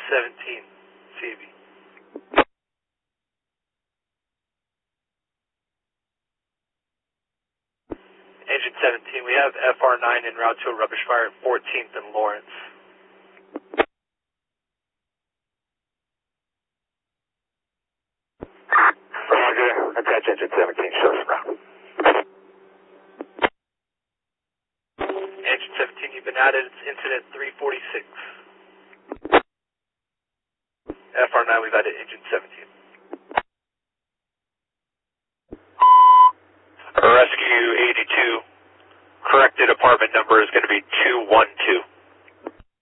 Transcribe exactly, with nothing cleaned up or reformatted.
seventeen, C B. Engine seventeen, we have F R nine en route to a rubbish fire at fourteenth and Lawrence. Roger, attach engine seventeen, show us around. Engine seventeen, you've been added, it's incident three forty-six. F R nine, we've added engine seventeen. Rescue eighty-two, corrected apartment number is going to be two one two.